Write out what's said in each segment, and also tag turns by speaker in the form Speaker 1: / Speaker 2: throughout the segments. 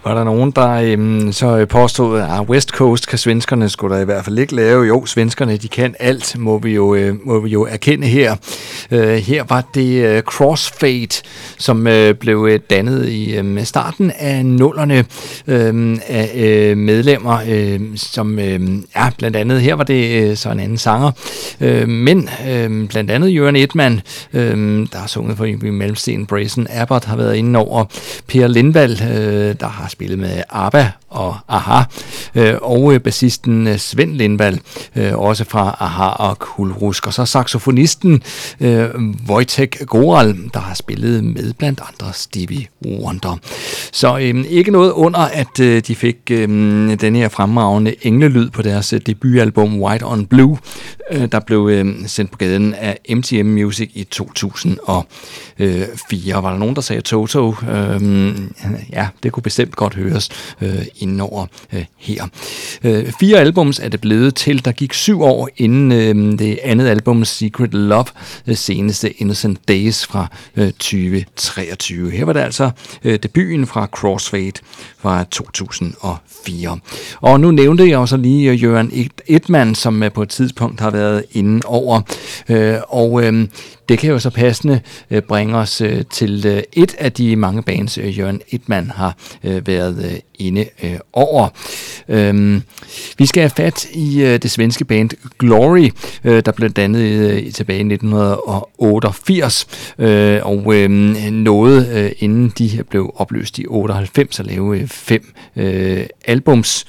Speaker 1: Var der nogen, der så påstod, at West Coast kan svenskerne skulle der i hvert fald ikke lave. Jo, svenskerne, de kan alt, må vi jo erkende her. Her var det Crossfade, som blev dannet i starten af 00'erne af medlemmer, som blandt andet, her var det så en anden sanger, men blandt andet Jørgen Edman, der har sunget for Yngwie Malmsteen, Brazen Abbott har været inde over, Per Lindvall, der har spillet med ABBA og AHA, og bassisten Svend Lindvall, også fra AHA og Kulrusk, og så saxofonisten Wojtek Goral, der har spillet med blandt andre Stevie Wonder. Så ikke noget under, at de fik den her fremragende englelyd på deres debutalbum White on Blue, der blev sendt på gaden af MTM Music i 2004. Var der nogen, der sagde Toto? Ja, det kunne bestemt godt høres indenover her. 4 albums er det blevet til. Der gik 7 år inden det andet album Secret Love, det seneste Innocent Days fra 2023. Her var det altså debuten fra Crossfade fra 2004. Og nu nævnte jeg også lige Jørgen Edman, som på et tidspunkt har været inde over, og det kan jo så passende bringe os til et af de mange bands, Jørgen Edman har været inde over. Vi skal have fat i det svenske band Glory, der blev dannet tilbage i 1988, og nåede, inden de blev opløst i 98, at lave 5 albums.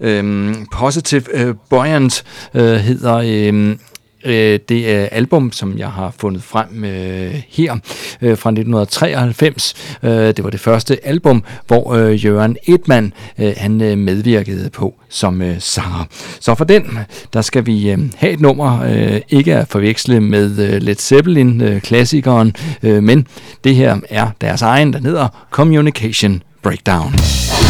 Speaker 1: Positive Buoyant hedder det album, som jeg har fundet frem her fra 1993. Det var det første album, hvor Jørgen Edman han medvirkede på som sanger. Så for den, der skal vi have et nummer, ikke at forveksle med Led Zeppelin, klassikeren, men det her er deres egen, der hedder Communication Breakdown.